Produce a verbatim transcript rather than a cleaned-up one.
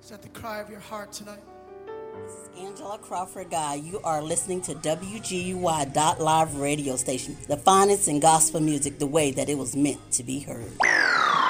Is that the cry of your heart tonight? Angela Crawford Guy, you are listening to W G U Y dot live radio station, the finest in gospel music the way that it was meant to be heard.